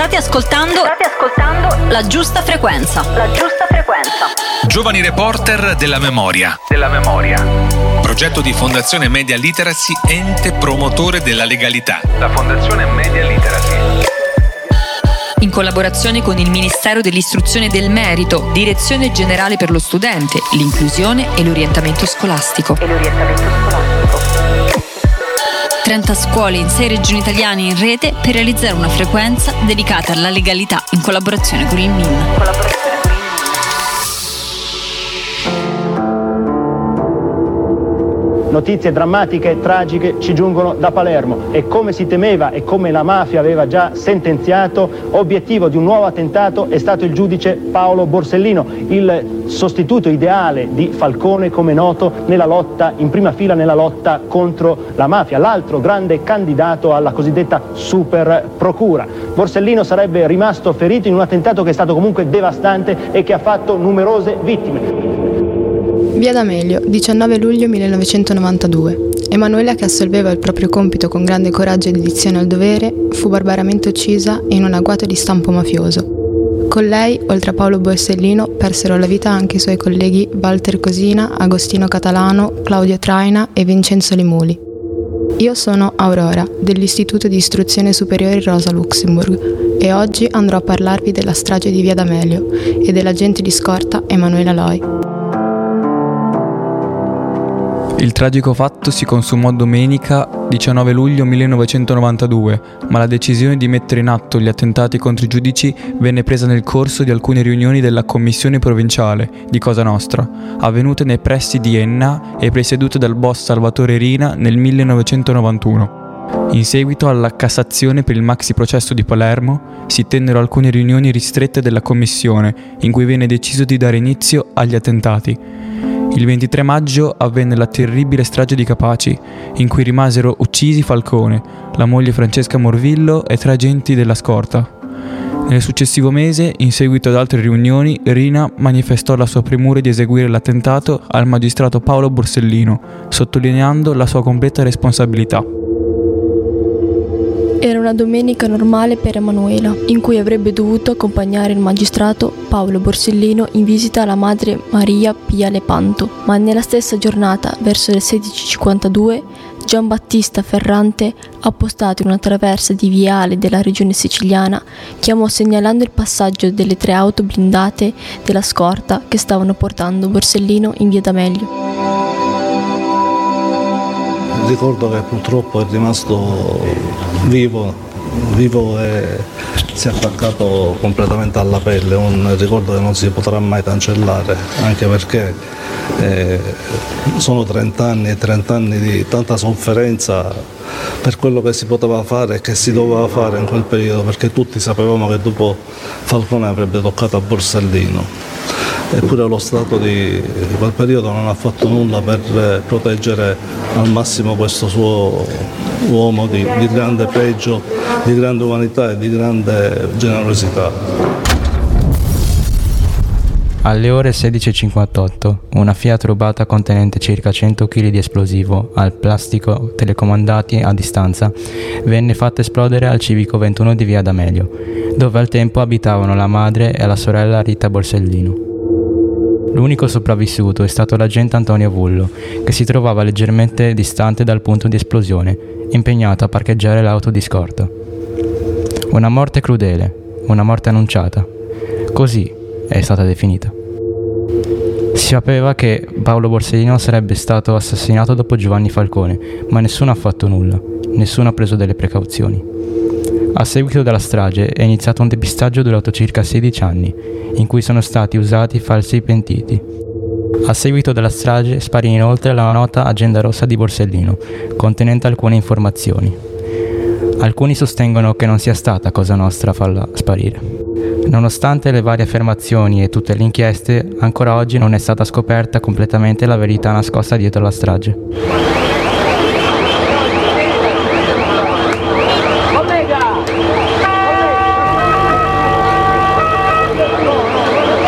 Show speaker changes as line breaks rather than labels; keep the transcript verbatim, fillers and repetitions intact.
State ascoltando, state ascoltando La Giusta Frequenza. La Giusta Frequenza.
Giovani reporter della memoria.
Della memoria.
Progetto di Fondazione Media Literacy, ente promotore della legalità.
La Fondazione Media Literacy.
In collaborazione con il Ministero dell'Istruzione e del Merito, Direzione Generale per lo Studente, l'Inclusione e l'Orientamento Scolastico. E l'orientamento scolastico. trenta scuole in sei regioni italiane in rete per realizzare una frequenza dedicata alla legalità in collaborazione con il M I N.
Notizie drammatiche e tragiche ci giungono da Palermo e come si temeva e come la mafia aveva già sentenziato, obiettivo di un nuovo attentato è stato il giudice Paolo Borsellino, il sostituto ideale di Falcone, come noto, nella lotta, in prima fila nella lotta contro la mafia, l'altro grande candidato alla cosiddetta super procura. Borsellino sarebbe rimasto ferito in un attentato che è stato comunque devastante e che ha fatto numerose vittime.
Via D'Amelio, diciannove luglio millenovecentonovantadue. Emanuela, che assolveva il proprio compito con grande coraggio e dedizione al dovere, fu barbaramente uccisa in un agguato di stampo mafioso. Con lei, oltre a Paolo Borsellino, persero la vita anche i suoi colleghi Walter Cosina, Agostino Catalano, Claudio Traina e Vincenzo Limuli. Io sono Aurora, dell'Istituto di Istruzione Superiore Rosa Luxemburg, e oggi andrò a parlarvi della strage di Via D'Amelio e dell'agente di scorta Emanuela Loi.
Il tragico fatto si consumò domenica diciannove luglio millenovecentonovantadue, ma la decisione di mettere in atto gli attentati contro i giudici venne presa nel corso di alcune riunioni della Commissione Provinciale di Cosa Nostra, avvenute nei pressi di Enna e presiedute dal boss Salvatore Rina nel millenovecentonovantuno. In seguito alla Cassazione per il maxi processo di Palermo, si tennero alcune riunioni ristrette della Commissione, in cui venne deciso di dare inizio agli attentati. Il ventitré maggio avvenne la terribile strage di Capaci, in cui rimasero uccisi Falcone, la moglie Francesca Morvillo e tre agenti della scorta. Nel successivo mese, in seguito ad altre riunioni, Rina manifestò la sua premura di eseguire l'attentato al magistrato Paolo Borsellino, sottolineando la sua completa responsabilità.
Era una domenica normale per Emanuela, in cui avrebbe dovuto accompagnare il magistrato Paolo Borsellino in visita alla madre Maria Pia Lepanto, ma nella stessa giornata, verso le sedici e cinquantadue, Giambattista Ferrante, appostato in una traversa di viale della regione siciliana, chiamò segnalando il passaggio delle tre auto blindate della scorta che stavano portando Borsellino in Via D'Amelio.
Ricordo che purtroppo è rimasto vivo, vivo e si è attaccato completamente alla pelle, un ricordo che non si potrà mai cancellare, anche perché eh, sono trenta anni e trenta anni di tanta sofferenza per quello che si poteva fare e che si doveva fare in quel periodo, perché tutti sapevamo che dopo Falcone avrebbe toccato a Borsellino. Eppure lo Stato di quel periodo non ha fatto nulla per proteggere al massimo questo suo uomo di, di grande pregio, di grande umanità e di grande generosità.
Alle ore sedici e cinquantotto, una Fiat rubata contenente circa cento chili di esplosivo al plastico telecomandati a distanza venne fatta esplodere al civico ventuno di Via D'Amelio, dove al tempo abitavano la madre e la sorella Rita Borsellino. L'unico sopravvissuto è stato l'agente Antonio Vullo, che si trovava leggermente distante dal punto di esplosione, impegnato a parcheggiare l'auto di scorta. Una morte crudele, una morte annunciata. Così è stata definita. Si sapeva che Paolo Borsellino sarebbe stato assassinato dopo Giovanni Falcone, ma nessuno ha fatto nulla, nessuno ha preso delle precauzioni. A seguito della strage è iniziato un depistaggio durato circa sedici anni, in cui sono stati usati falsi pentiti. A seguito della strage sparì inoltre la nota agenda rossa di Borsellino, contenente alcune informazioni. Alcuni sostengono che non sia stata Cosa Nostra a farla sparire. Nonostante le varie affermazioni e tutte le inchieste, ancora oggi non è stata scoperta completamente la verità nascosta dietro la strage.